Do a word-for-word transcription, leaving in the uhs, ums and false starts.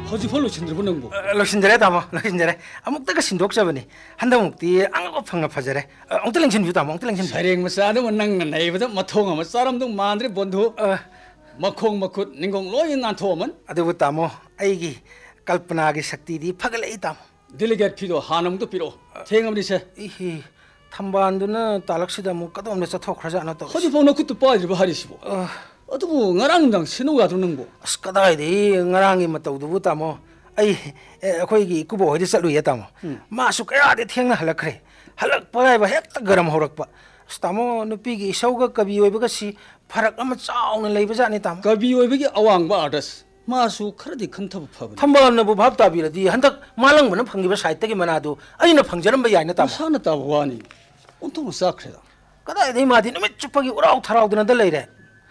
허지 펄로 신들고 능고. 럭신저래 다모 럭신저래 아무것도 신독자버니 한다목디 안가고 방갑하저래 엉틀랭신 뷰 다모 엉틀랭신 사령 마사도 낭난 나이보다 마통 아마 사람도 만들이 본도 마콩 마콧 닝공 로인 안 토면 아두부 다모 아이기 깔프나기 삭디디 파글레이 다모 딜리게트 피도 하남도 피로 쟁엄리세 이히 탐반도는 딸락시다 뭐 까도 없네서 토크하지 않았다 허지 펄로 그것도 빠지고 하리시고 어두고 nga랑당 신호가 두는고 스카다이디 ngarangi mataudu tamo ai akhoi kubo hodi salu ya tamo masu kaya de thengna halakre halak pai ba hekta garam horakpa stamo nupi gi sauga kabi oi ba si farak ama chauna leiba jani tam kabi oi bagi awangba artist masu kharadi khanthabu phabani thamban bu bhab ta biradi handak malang bana phangiba site gi manadu aina phangjaram ba yaina tam sana ta wani ontong sakhre kada dei madi numit chupagi urau tharau dana da leire